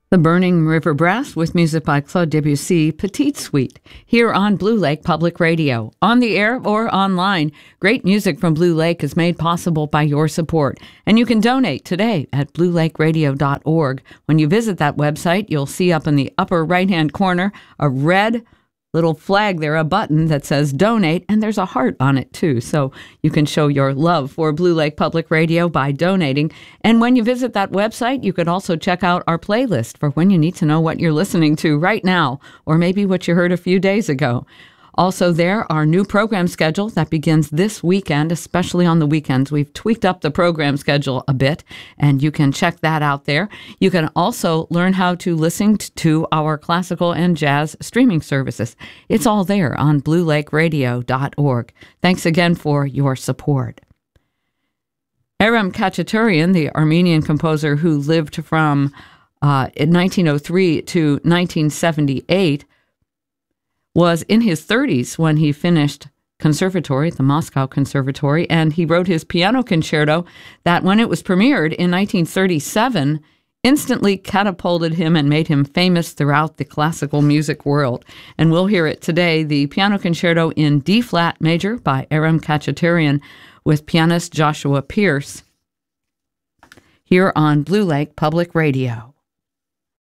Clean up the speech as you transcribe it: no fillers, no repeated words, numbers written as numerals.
The Burning River Brass with music by Claude Debussy, Petite Suite, here on Blue Lake Public Radio. On the air or online, great music from Blue Lake is made possible by your support. And you can donate today at bluelakeradio.org. When you visit that website, you'll see up in the upper right-hand corner a red little flag there, a button that says donate, and there's a heart on it too. So you can show your love for Blue Lake Public Radio by donating. And when you visit that website, you can also check out our playlist for when you need to know what you're listening to right now, or maybe what you heard a few days ago. Also there, our new program schedule that begins this weekend, especially on the weekends. We've tweaked up the program schedule a bit, and you can check that out there. You can also learn how to listen to our classical and jazz streaming services. It's all there on bluelakeradio.org. Thanks again for your support. Aram Khachaturian, the Armenian composer who lived from 1903 to 1978, was in his 30s when he finished conservatory at the Moscow Conservatory, and he wrote his piano concerto that, when it was premiered in 1937, instantly catapulted him and made him famous throughout the classical music world. And we'll hear it today, the piano concerto in D-flat major by Aram Khachaturian with pianist Joshua Pierce, here on Blue Lake Public Radio.